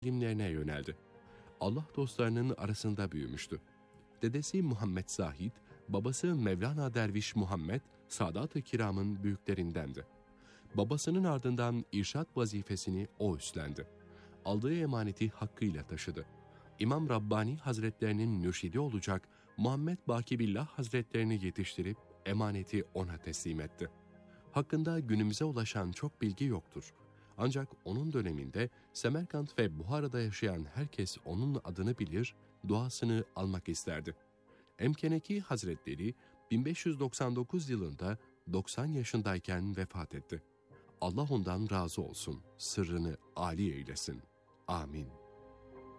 ilimlerine yöneldi. Allah dostlarının arasında büyümüştü. Dedesi Muhammed Zahid, babası Mevlana Derviş Muhammed, Sadat-ı Kiram'ın büyüklerindendi. Babasının ardından irşad vazifesini o üstlendi. Aldığı emaneti hakkıyla taşıdı. İmam Rabbani Hazretlerinin mürşidi olacak Muhammed Bakibillah Hazretlerini yetiştirip emaneti ona teslim etti. Hakkında günümüze ulaşan çok bilgi yoktur. Ancak onun döneminde Semerkant ve Buhara'da yaşayan herkes onun adını bilir, duasını almak isterdi. Emkeneki Hazretleri 1599 yılında 90 yaşındayken vefat etti. Allah ondan razı olsun, sırrını âli eylesin. Amin.